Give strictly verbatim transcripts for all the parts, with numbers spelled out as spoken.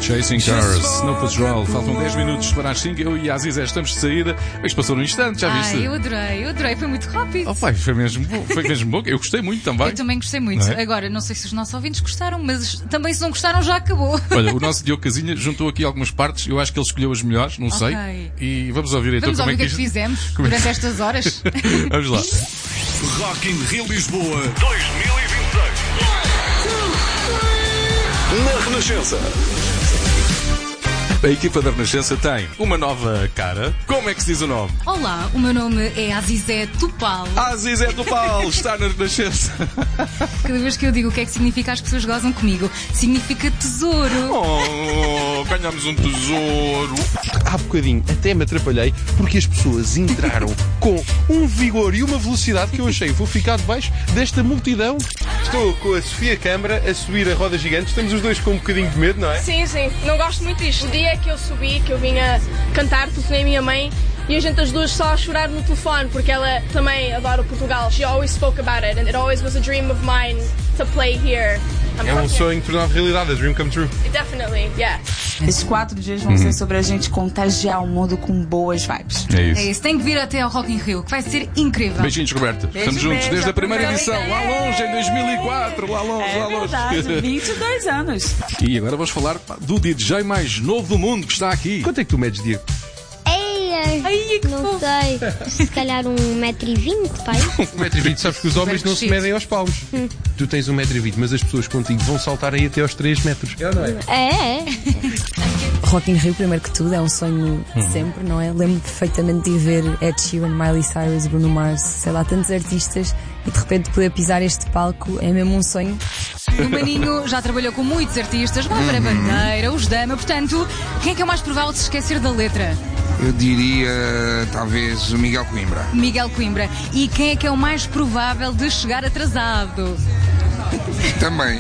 Chasing Cars, Snow Patrol. Faltam dez minutos para as cinco. Eu e a Aziza estamos de saída. Isto passou num instante, já viste? Ah, eu adorei, eu adorei. Foi muito rápido. Oh, pai, foi mesmo bom. Foi mesmo bom. Eu gostei muito também. Eu também gostei muito. Não é? Agora, não sei se os nossos ouvintes gostaram, mas também se não gostaram já acabou. Olha, o nosso Diogo Casinha juntou aqui algumas partes. Eu acho que ele escolheu as melhores, não sei. Ok. E vamos ouvir então Vamos como ouvir é o que que é que isto... fizemos Como é que- durante estas horas. Vamos lá. Rock in Rio Lisboa dois mil e vinte e seis. Na Renascença. A equipa da Renascença tem uma nova cara. Como é que se diz o nome? Olá, o meu nome é Azizé Tupal. Azizé Tupal está na Renascença. Cada vez que eu digo o que é que significa, as pessoas gozam comigo. Significa tesouro. Oh, ganhamos um tesouro. Há bocadinho até me atrapalhei porque as pessoas entraram com um vigor e uma velocidade que eu achei vou ficar debaixo desta multidão. Estou com a Sofia Câmara a subir a roda gigante. Estamos os dois com um bocadinho de medo, não é? Sim, sim, não gosto muito disto. O dia que eu subi, que eu vinha cantar, telefonei a minha mãe e a gente as duas só a chorar no telefone porque ela também adora Portugal. She always spoke about it and it always was a dream of mine to play here. I'm É um from sonho tornado realidade, a dream come true. here. Definitely, yeah. Esses quatro dias vão ser sobre a gente contagiar o mundo com boas vibes. É É isso. isso, tem que vir até ao Rock in Rio, que vai ser incrível. Beijinhos, Roberta. Estamos juntos beijo, desde a primeira aproveita. edição. Lá longe, em dois mil e quatro. Lá longe, É lá longe. verdade, vinte e dois anos. E agora vamos falar pá, do D J mais novo do mundo que está aqui. Quanto é que tu medes, Diego? Ei, Ai, que não fofo. sei. Se calhar um metro e vinte, pai. um metro e vinte. Sabes que os homens não se crescido. medem aos paus. Tu tens um metro e vinte, mas as pessoas contigo vão saltar aí até aos três metros. É ou não é? É, é. Rock in Rio, primeiro que tudo, é um sonho de sempre, não é? Lembro-me perfeitamente de ver Ed Sheeran, Miley Cyrus, Bruno Mars, sei lá, tantos artistas, e de repente poder pisar este palco é mesmo um sonho. O Maninho já trabalhou com muitos artistas, Bárbara Bandeira, os Dama, portanto, quem é que é o mais provável de se esquecer da letra? Eu diria talvez o Miguel Coimbra. Miguel Coimbra. E quem é que é o mais provável de chegar atrasado? Também.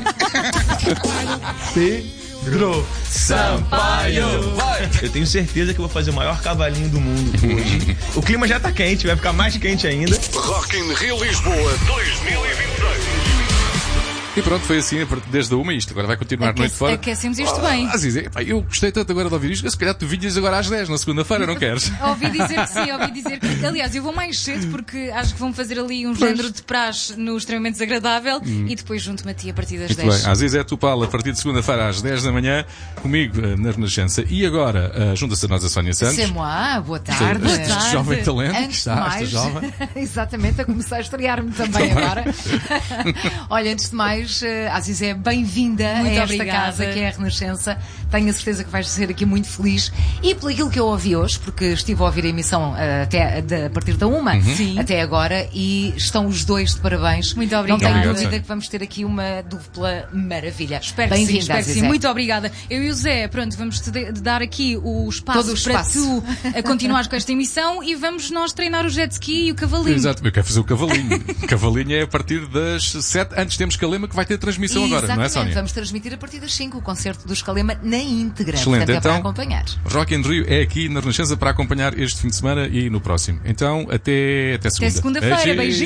Pedro. Sampaio. Vai. Eu tenho certeza que eu vou fazer o maior cavalinho do mundo hoje. O clima já tá quente, vai ficar mais quente ainda. Rock in Rio Lisboa dois mil e vinte e seis. E pronto, foi assim desde a uma isto. Agora vai continuar a noite fora. Aquecemos isto bem. Ah, Aziza, pá, eu gostei tanto agora de ouvir isto. Se calhar tu vinhas agora às dez na segunda-feira, não queres? Ouvi dizer que sim, ouvi dizer que... Aliás, eu vou mais cedo porque acho que vão fazer ali um género de praxe no extremamente desagradável e depois junto-me a ti a partir das Muito dez. bem. Aziza é Tupal, a partir de segunda-feira às dez da manhã, comigo eh, na Renascença. E agora, eh, junta-se a nós a Sónia Santos. C'est moi, boa tarde. Boa tarde. Este jovem talento que Antes está, de esta mais, jovem. exatamente, a começar a estrear-me também agora. Olha, antes de mais, uh, Aziza, bem-vinda a Muito esta obrigada. casa que é a Renascença. Tenho a certeza que vais ser aqui muito feliz. E pelo aquilo que eu ouvi hoje, porque estive a ouvir a emissão uh, até de, a partir da uma, Sim. até agora, e estão os dois de parabéns. Muito Não obrigada. tenho Obrigado, dúvida Sónia. que vamos ter aqui uma dupla maravilha. Espero que sim, Bem-vinda, espero que sim. Aziza. Muito obrigada. Eu e o Zé, pronto, vamos te de- dar aqui o espaço, Todo o para espaço. tu a continuares com esta emissão e vamos nós treinar o jet ski e o cavalinho. Exato, eu quero fazer o cavalinho. O cavalinho é a partir das sete. Antes temos Calema que vai ter transmissão agora, não é, Exatamente, Sónia? vamos transmitir a partir das cinco o concerto do Escalema na íntegra. Excelente, Portanto, é então. para acompanhar. Rock in Rio é aqui na Renascença para acompanhar este fim de semana e no próximo. Então, até, até segunda. Até segunda-feira. Beijinhos.